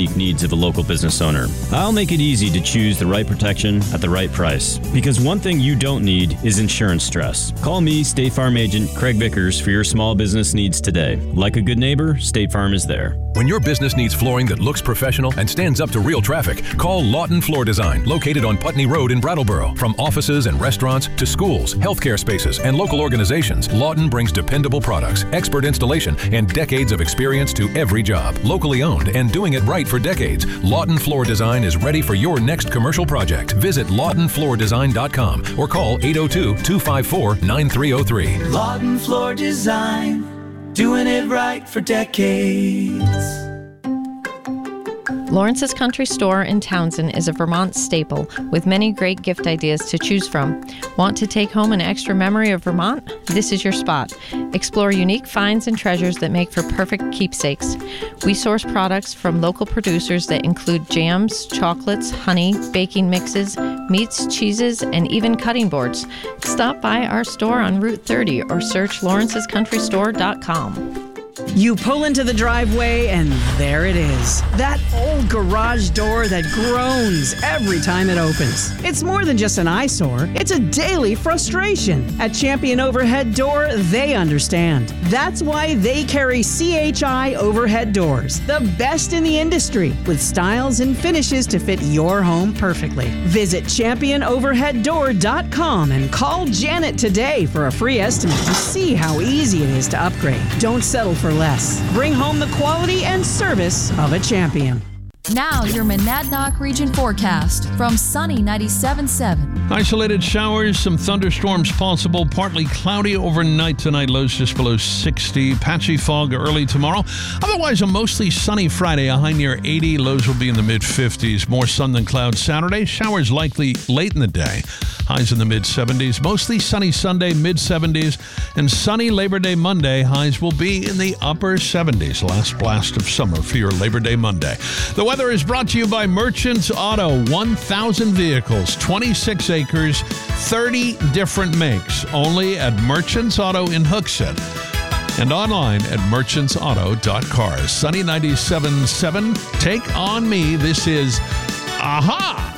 unique needs of a local business owner. I'll make it easy to choose the right protection at the right price. Because one thing you don't need is insurance stress. Call me, State Farm agent Craig Vickers, for your small business needs today. Like a good neighbor, State Farm is there. When your business needs flooring that looks professional and stands up to real traffic, call Lawton Floor Design, located on Putney Road in Brattleboro. From offices and restaurants to schools, healthcare spaces, and local organizations, Lawton brings dependable products, expert installation, and decades of experience to every job. Locally owned and doing it right for decades, Lawton Floor Design is ready for your next commercial project. Visit LawtonFloorDesign.com or call 802-254-9303. Lawton Floor Design. Doing it right for decades. Lawrence's Country Store in Townsend is a Vermont staple with many great gift ideas to choose from. Want to take home an extra memory of Vermont? This is your spot. Explore unique finds and treasures that make for perfect keepsakes. We source products from local producers that include jams, chocolates, honey, baking mixes, meats, cheeses, and even cutting boards. Stop by our store on Route 30 or search lawrencescountrystore.com. You pull into the driveway and there it is. That old garage door that groans every time it opens. It's more than just an eyesore. It's a daily frustration. At Champion Overhead Door, they understand. That's why they carry CHI Overhead Doors, the best in the industry, with styles and finishes to fit your home perfectly. Visit championoverheaddoor.com and call Janet today for a free estimate to see how easy it is to upgrade. Don't settle for less. Bring home the quality and service of a champion. Now your Monadnock region forecast from Sunny 97.7. Isolated showers, some thunderstorms possible, partly cloudy overnight tonight, lows just below 60. Patchy fog early tomorrow. Otherwise, a mostly sunny Friday, a high near 80. Lows will be in the mid-50s. More sun than clouds Saturday. Showers likely late in the day. Highs in the mid-70s. Mostly sunny Sunday, mid-70s. And sunny Labor Day Monday. Highs will be in the upper 70s. Last blast of summer for your Labor Day Monday. The weather is brought to you by Merchants Auto. 1,000 vehicles, 26 acres, 30 different makes. Only at Merchants Auto in Hooksett. And online at merchantsauto.cars. Sunny 97.7. Take on me. This is Aha!